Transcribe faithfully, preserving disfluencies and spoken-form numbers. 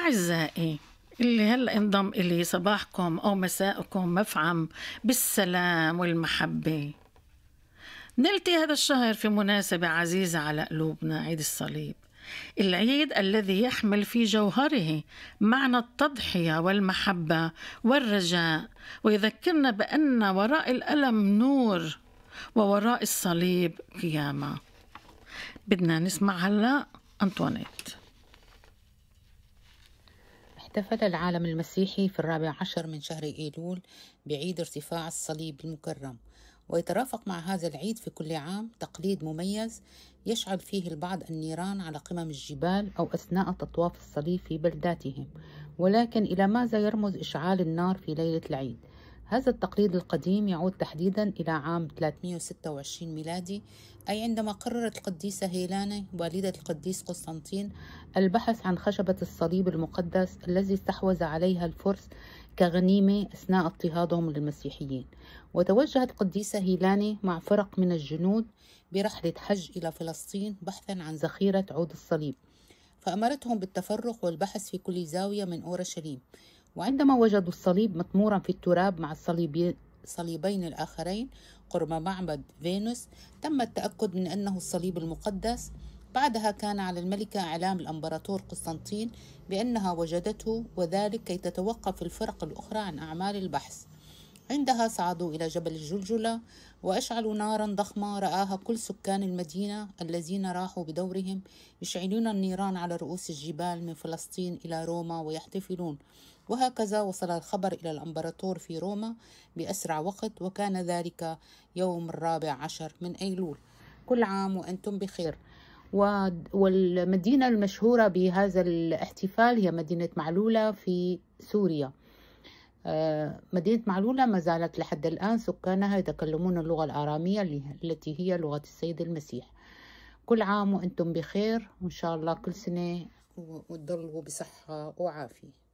أعزائي اللي هلأ انضم إلي، صباحكم أو مساءكم مفعم بالسلام والمحبة. نلتقي هذا الشهر في مناسبة عزيزة على قلوبنا، عيد الصليب، العيد الذي يحمل في جوهره معنى التضحية والمحبة والرجاء، ويذكرنا بأن وراء الألم نور ووراء الصليب قيامة. بدنا نسمع هلأ أنطوانيت. احتفل العالم المسيحي في الرابع عشر من شهر أيلول بعيد ارتفاع الصليب المكرم، ويترافق مع هذا العيد في كل عام تقليد مميز يشعل فيه البعض النيران على قمم الجبال أو أثناء تطواف الصليب في بلداتهم. ولكن إلى ماذا يرمز إشعال النار في ليلة العيد؟ هذا التقليد القديم يعود تحديدا إلى عام ثلاثمئة وستة وعشرين ميلادي، أي عندما قررت القديسة هيلانا والدة القديس قسطنطين البحث عن خشبة الصليب المقدس الذي استحوذ عليها الفرس كغنيمة أثناء اضطهادهم للمسيحيين. وتوجهت القديسة هيلانا مع فرق من الجنود برحلة حج إلى فلسطين بحثا عن ذخيرة عود الصليب، فأمرتهم بالتفرق والبحث في كل زاوية من أورشليم. وعندما وجدوا الصليب مطمورا في التراب مع الصليبين الآخرين قرب معبد فينوس، تم التأكد من أنه الصليب المقدس. بعدها كان على الملكة إعلام الإمبراطور قسطنطين بأنها وجدته، وذلك كي تتوقف الفرق الأخرى عن أعمال البحث. عندها صعدوا إلى جبل الجلجلة وأشعلوا نارا ضخمة رآها كل سكان المدينة الذين راحوا بدورهم يشعلون النيران على رؤوس الجبال من فلسطين إلى روما ويحتفلون. وهكذا وصل الخبر إلى الإمبراطور في روما بأسرع وقت، وكان ذلك يوم الرابع عشر من أيلول. كل عام وأنتم بخير. والمدينة المشهورة بهذا الاحتفال هي مدينة معلولة في سوريا. مدينة معلولة ما زالت لحد الآن سكانها يتكلمون اللغة الآرامية التي هي لغة السيد المسيح. كل عام وأنتم بخير، وإن شاء الله كل سنة وتضلوا بصحة وعافية.